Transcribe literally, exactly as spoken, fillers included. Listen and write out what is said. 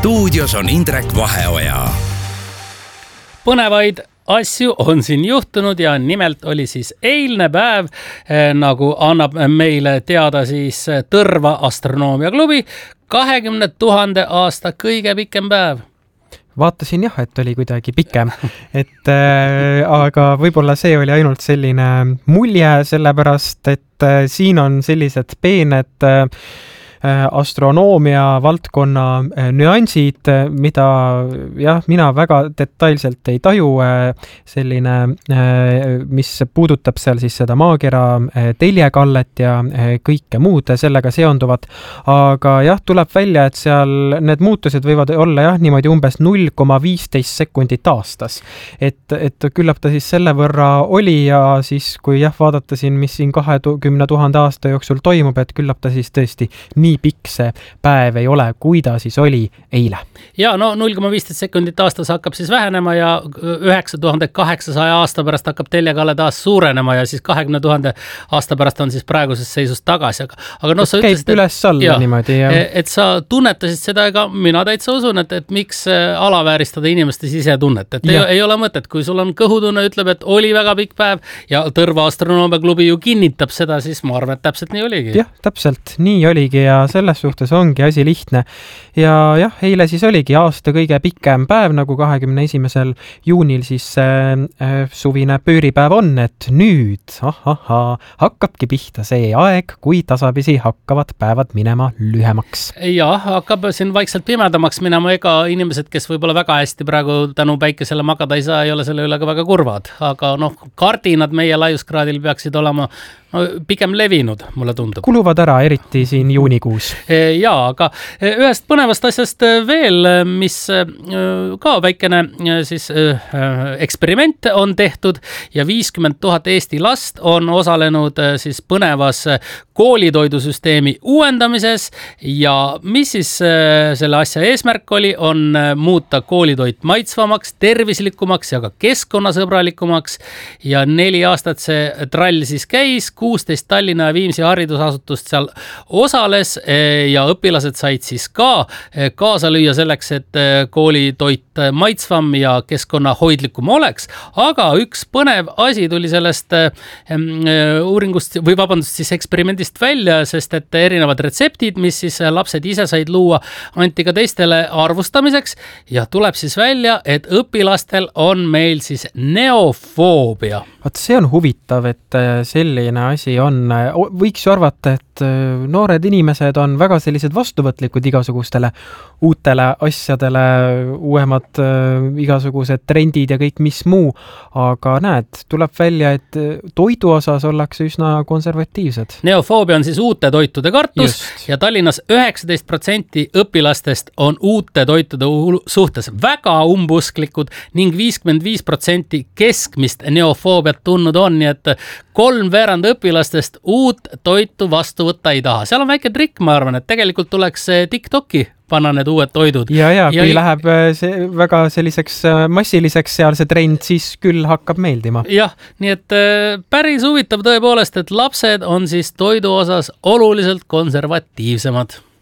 stuudios on Indrek Vaheoja. Põnevaid asju on siin juhtunud ja nimelt oli siis eilne päev, nagu annab meile teada siis Tõrva astronoomiaklubi, kahekümne tuhande aasta kõige pikem päev. Vaatasin jah, et oli kuidagi pikem, et äh, aga võib-olla see oli ainult selline mulje, sellepärast et äh, siin on sellised peened äh, astronoomia valdkonna nüansid, mida jah, mina väga detailselt ei taju, selline, mis puudutab seal siis seda maakera teljekallet ja kõike muud sellega seonduvat. Aga jah, tuleb välja, et seal need muutused võivad olla jah, niimoodi umbes null koma viisteist sekundit aastas. Et, et küllap ta siis selle võrra oli ja siis kui jah, vaadata siin, mis siin kahekümne tuhande aasta jooksul toimub, et küllap ta siis tõesti nii pikk see päev ei ole, kui ta siis oli eile. Ja no null koma viisteist sekundit aastas hakkab siis vähenema ja üheksa tuhande kaheksasaja aasta pärast hakkab teljekalle taas suurenema ja siis kahekümne tuhande aasta pärast on siis praeguses seisus tagasi. Aga, aga no, sa käib ütlesid, üles alla ja, niimoodi. Ja. Et sa tunnetasid seda, ega mina täitsa usun, et, et miks alavääristada inimeste sisetunnet. Et ei, ei ole mõtet, kui sul on kõhutunne, ütleb, et oli väga pikk päev ja Tõrva astronoomiaklubi ju kinnitab seda, siis ma arvan, et täpselt nii oligi. Jah, täpselt nii oligi ja selles suhtes ongi asi lihtne. Ja jah, eile siis oligi aasta kõige pikem päev, nagu kahekümne esimesel juunil siis äh, suvine pööripäev on, et nüüd ahaha, hakkabki pihta see aeg, kui tasapisi hakkavad päevad minema lühemaks. Ja, hakkab siin vaikselt pimedamaks minema, ega inimesed, kes võib-olla väga hästi praegu tänu päikesele magada ei saa, ei ole selle üle ka väga kurvad. Aga noh, kardinad meie laiuskraadil peaksid olema no, pigem levinud, mulle tundub. Kuluvad ära, eriti siin juunikuus. Jaa, aga ühest põnevast asjast veel, mis ka väikene siis eksperiment on tehtud ja viiskümmend tuhat Eesti last on osalenud siis põnevas koolitoidusüsteemi uuendamises ja mis siis selle asja eesmärk oli, on muuta koolitoit maitsvamaks, tervislikumaks ja ka keskkonnasõbralikumaks ja neli aastat see trall siis käis, kuusteist Tallinna ja Viimsi haridusasutust seal osales ja õpilased said siis ka kaasa lüüa selleks, et koolitoit maitsvam ja keskkonnahoidlikum oleks. Aga üks põnev asi tuli sellest uuringust või vabandust siis eksperimendist välja, sest et erinevad retseptid, mis siis lapsed ise said luua, anti ka teistele arvustamiseks ja tuleb siis välja, et õpilastel on meil siis neofoobia. Vaat see on huvitav, et selline asi on. Võiks ju arvata, et noored inimesed on väga sellised vastuvõtlikud igasugustele uutele asjadele, uuemad igasugused trendid ja kõik mis muu. Aga näed, tuleb välja, et toidu osas ollakse üsna konservatiivsed. Neofoobia on siis uute toitude kartus. Just. Ja Tallinnas üheksateist protsenti õpilastest on uute toitude suhtes väga umbusklikud ning viiskümmend viis protsenti keskmist neofoobiat tundnud on, nii et kolm veerand õpilastest uut toitu vastu võtta ei taha. Seal on väike trikk, ma arvan, et tegelikult tuleks TikToki panna need uued toidud. Ja, ja, kui ja, läheb see väga selliseks massiliseks seal see trend, siis küll hakkab meeldima. Jah, nii et päris huvitav tõepoolest, et lapsed on siis toidu osas oluliselt konservatiivsemad.